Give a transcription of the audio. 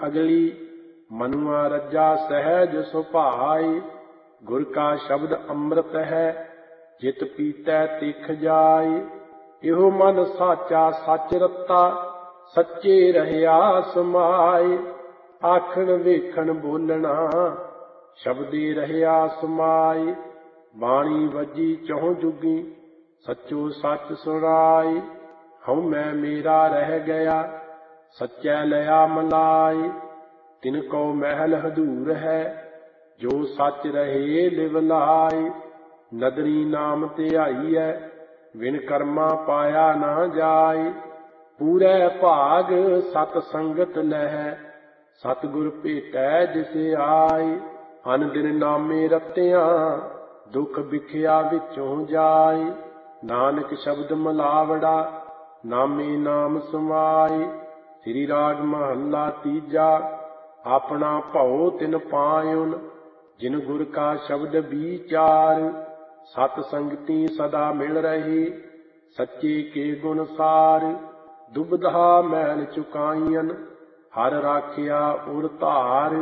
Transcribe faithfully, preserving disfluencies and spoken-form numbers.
अगली। मनुआ रज्जा सहज सुभाई, गुर का शब्द अमृत है, जित पीतै तिख जाई। इहो मन साचा सच रता, सच्चे रहया समाई। आखण वेखण बोलना, शब्दे रहया समाई। बाणी वजी चौं जुगी, सचो सच सुनाई। हऊँ मैं मेरा रह गया, सच्चै लया मलाई। तिनको महल हदूर है, जो सच रहे लिवलाई। नदरी नाम धियाईऐ, बिन कर्मा पाया ना जाई। पूरै भाग सत संगत लहै, सतगुर भेटै जिसे आई। अन दिन नामे रतियां, दुख बिखिया विचों जाई। नानक शब्द मिलावड़ा, नामे नाम समाई। श्री राग महला तीजा। अपना भਉ तिन पायुन, जिन गुर का शब्द विचार। सत संगति सदा मिल रही, सच्चे के गुण सार। दुबधा मैल चुकाईयन, हर राखिया उर धार।